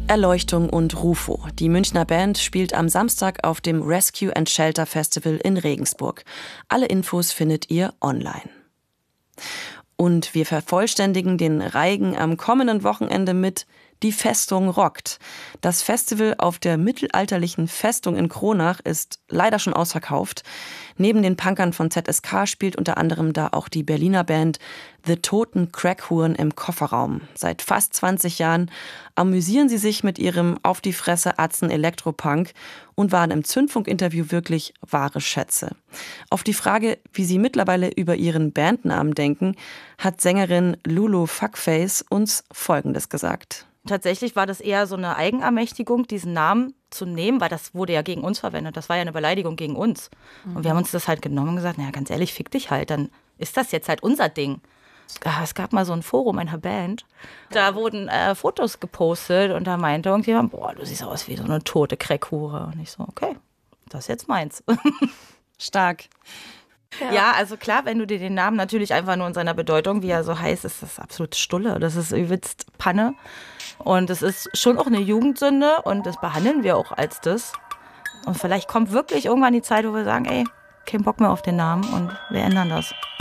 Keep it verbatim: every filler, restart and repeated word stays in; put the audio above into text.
Erleuchtung und Rufo. Die Münchner Band spielt am Samstag auf dem Rescue and Shelter Festival in Regensburg. Alle Infos findet ihr online. Und wir vervollständigen den Reigen am kommenden Wochenende mit Die Festung rockt. Das Festival auf der mittelalterlichen Festung in Kronach ist leider schon ausverkauft. Neben den Punkern von Z S K spielt unter anderem da auch die Berliner Band The Toten Crackhuren im Kofferraum. Seit fast zwanzig Jahren amüsieren sie sich mit ihrem Auf die Fresse Atzen Elektropunk und waren im Zündfunk-Interview wirklich wahre Schätze. Auf die Frage, wie sie mittlerweile über ihren Bandnamen denken, hat Sängerin Lulu Fuckface uns Folgendes gesagt. Tatsächlich war das eher so eine Eigenermächtigung, diesen Namen zu nehmen, weil das wurde ja gegen uns verwendet. Das war ja eine Beleidigung gegen uns. Und wir haben uns das halt genommen und gesagt, naja, ganz ehrlich, fick dich halt, dann ist das jetzt halt unser Ding. Es gab mal so ein Forum einer Band, da wurden äh, Fotos gepostet und da meinte irgendjemand, boah, du siehst aus wie so eine tote Crackhure. Und ich so, okay, das ist jetzt meins. Stark. Ja. ja, also klar, wenn du dir den Namen natürlich einfach nur in seiner Bedeutung, wie er so heißt, ist das absolut Stulle. Das ist übelst Panne. Und es ist schon auch eine Jugendsünde und das behandeln wir auch als das. Und vielleicht kommt wirklich irgendwann die Zeit, wo wir sagen, ey, kein Bock mehr auf den Namen und wir ändern das.